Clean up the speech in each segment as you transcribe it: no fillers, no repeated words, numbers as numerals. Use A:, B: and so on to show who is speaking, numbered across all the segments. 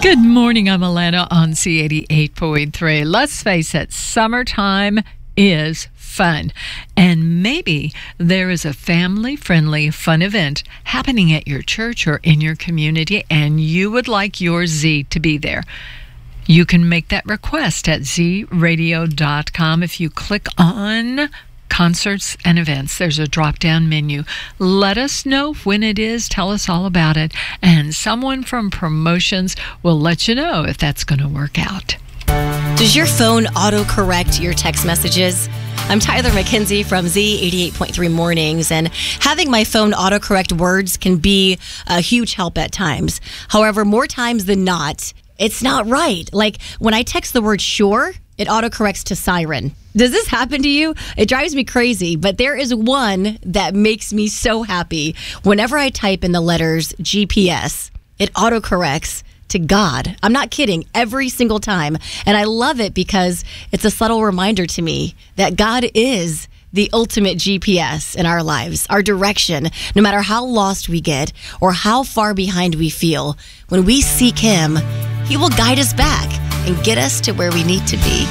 A: Good morning, I'm Alana on C88.3. Let's face it, summertime is fun. And maybe there is a family-friendly fun event happening at your church or in your community, and you would like your Z to be there. You can make that request at zradio.com. If you click on Concerts and Events, there's a drop-down menu. Let us know when it is. Tell us all about it. And someone from promotions will let you know if that's going to work out.
B: Does your phone autocorrect your text messages? I'm Tyler McKenzie from Z88.3 Mornings, and having my phone autocorrect words can be a huge help at times. However, more times than not, it's not right. Like when I text the word sure, it autocorrects to siren. Does this happen to you? It drives me crazy, but there is one that makes me so happy. Whenever I type in the letters GPS, it autocorrects to God. I'm not kidding, every single time. And I love it because it's a subtle reminder to me that God is the ultimate GPS in our lives, our direction. No matter how lost we get or how far behind we feel, when we seek Him, He will guide us back and get us to where we need to be.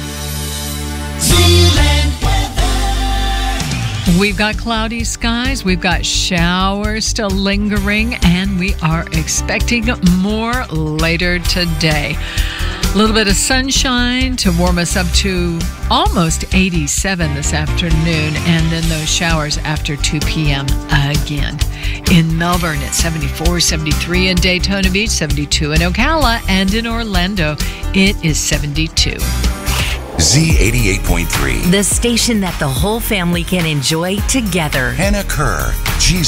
A: We've got cloudy skies, we've got showers still lingering, and we are expecting more later today. A little bit of sunshine to warm us up to almost 87 this afternoon, and then those showers after 2 p.m. again. In Melbourne, it's 74, 73 in Daytona Beach, 72 in Ocala, and in Orlando, it is 72.
C: Z88.3.
D: The station that the whole family can enjoy together.
C: Hannah Kerr, Jesus.